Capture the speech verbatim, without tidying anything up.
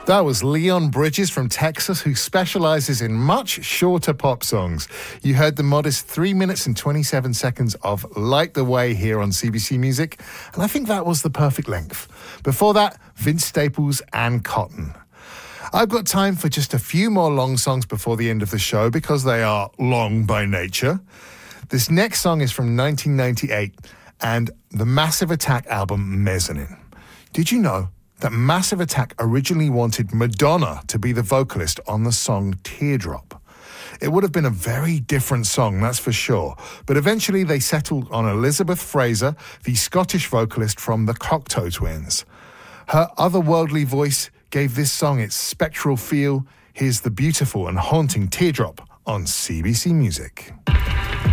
That was Leon Bridges from Texas, who specializes in much shorter pop songs. You heard the modest three minutes and twenty-seven seconds of Light the Way here on C B C Music, and I think that was the perfect length. Before that, Vince Staples and Cotton. I've got time for just a few more long songs before the end of the show because they are long by nature. This next song is from nineteen ninety-eight and the Massive Attack album Mezzanine. Did you know that Massive Attack originally wanted Madonna to be the vocalist on the song Teardrop? It would have been a very different song, that's for sure. But eventually they settled on Elizabeth Fraser, the Scottish vocalist from the Cocteau Twins. Her otherworldly voice gave this song its spectral feel. Here's the beautiful and haunting Teardrop on C B C Music.